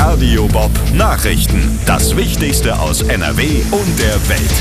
Radio Bob Nachrichten. Das Wichtigste aus NRW und der Welt.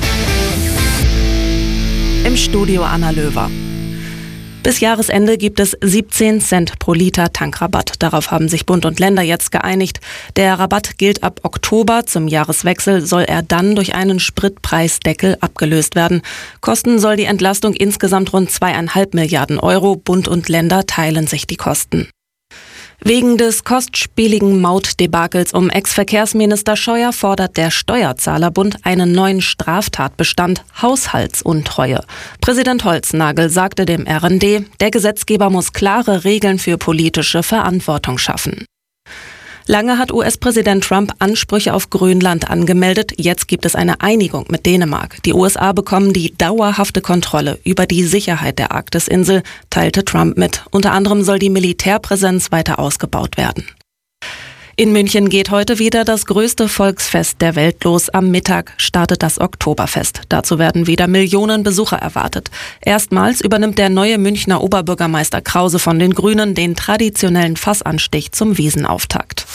Im Studio Anna Löwer. Bis Jahresende gibt es 17 Cent pro Liter Tankrabatt. Darauf haben sich Bund und Länder jetzt geeinigt. Der Rabatt gilt ab Oktober. Zum Jahreswechsel soll er dann durch einen Spritpreisdeckel abgelöst werden. Kosten soll die Entlastung insgesamt rund 2,5 Milliarden Euro. Bund und Länder teilen sich die Kosten. Wegen des kostspieligen Mautdebakels um Ex-Verkehrsminister Scheuer fordert der Steuerzahlerbund einen neuen Straftatbestand Haushaltsuntreue. Präsident Holznagel sagte dem RND, der Gesetzgeber muss klare Regeln für politische Verantwortung schaffen. Lange hat US-Präsident Trump Ansprüche auf Grönland angemeldet. Jetzt gibt es eine Einigung mit Dänemark. Die USA bekommen die dauerhafte Kontrolle über die Sicherheit der Arktisinsel, teilte Trump mit. Unter anderem soll die Militärpräsenz weiter ausgebaut werden. In München geht heute wieder das größte Volksfest der Welt los. Am Mittag startet das Oktoberfest. Dazu werden wieder Millionen Besucher erwartet. Erstmals übernimmt der neue Münchner Oberbürgermeister Krause von den Grünen den traditionellen Fassanstich zum Wiesenauftakt.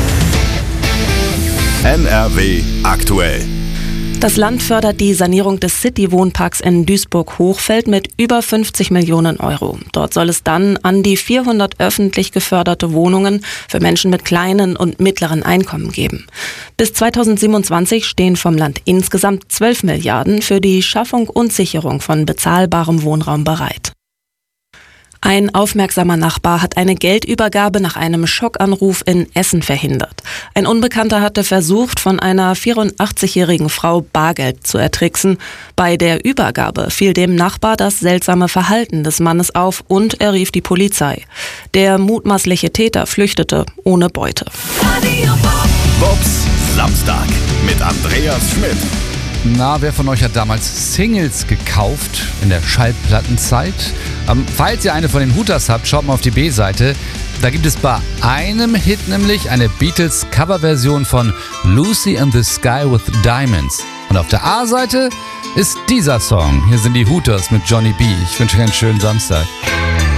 NRW aktuell. Das Land fördert die Sanierung des City-Wohnparks in Duisburg-Hochfeld mit über 50 Millionen Euro. Dort soll es dann an die 400 öffentlich geförderte Wohnungen für Menschen mit kleinen und mittleren Einkommen geben. Bis 2027 stehen vom Land insgesamt 12 Milliarden für die Schaffung und Sicherung von bezahlbarem Wohnraum bereit. Ein aufmerksamer Nachbar hat eine Geldübergabe nach einem Schockanruf in Essen verhindert. Ein Unbekannter hatte versucht, von einer 84-jährigen Frau Bargeld zu ertricksen. Bei der Übergabe fiel dem Nachbar das seltsame Verhalten des Mannes auf und er rief die Polizei. Der mutmaßliche Täter flüchtete ohne Beute. Bobs Samstag mit Andreas Schmidt. Na, wer von euch hat damals Singles gekauft in der Schallplattenzeit? Falls ihr eine von den Hooters habt, schaut mal auf die B-Seite. Da gibt es bei einem Hit nämlich eine Beatles-Coverversion von Lucy in the Sky with Diamonds. Und auf der A-Seite ist dieser Song. Hier sind die Hooters mit Johnny B. Ich wünsche euch einen schönen Samstag.